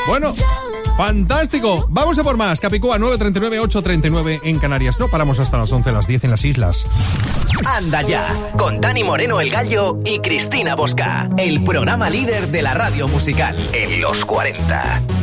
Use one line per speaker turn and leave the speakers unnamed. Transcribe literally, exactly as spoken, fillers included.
Bueno, fantástico. Vamos a por más. Capicúa nueve treinta y nueve, ocho treinta y nueve en Canarias. No paramos hasta las once, las diez en las islas.
Anda ya, con Dani Moreno el Gallo y Cristina Bosca. El programa líder de la radio musical en los cuarenta.